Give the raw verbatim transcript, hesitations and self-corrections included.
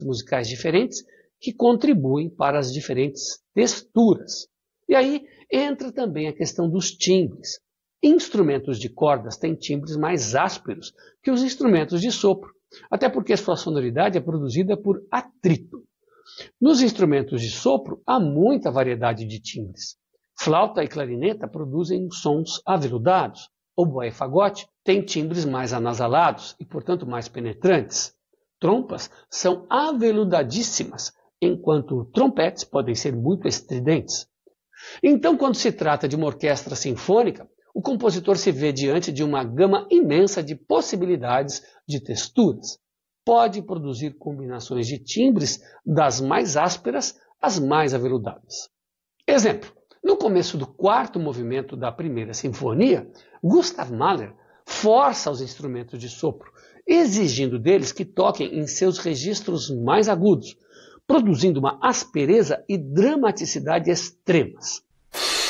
musicais diferentes que contribuem para as diferentes texturas. E aí entra também a questão dos timbres. Instrumentos de cordas têm timbres mais ásperos que os instrumentos de sopro, até porque sua sonoridade é produzida por atrito. Nos instrumentos de sopro há muita variedade de timbres. Flauta e clarineta produzem sons aveludados. Oboé e fagote têm timbres mais anasalados e, portanto, mais penetrantes. Trompas são aveludadíssimas, enquanto trompetes podem ser muito estridentes. Então, quando se trata de uma orquestra sinfônica, o compositor se vê diante de uma gama imensa de possibilidades de texturas. Pode produzir combinações de timbres das mais ásperas às mais aveludadas. Exemplo, no começo do quarto movimento da primeira sinfonia, Gustav Mahler força os instrumentos de sopro, exigindo deles que toquem em seus registros mais agudos, produzindo uma aspereza e dramaticidade extremas.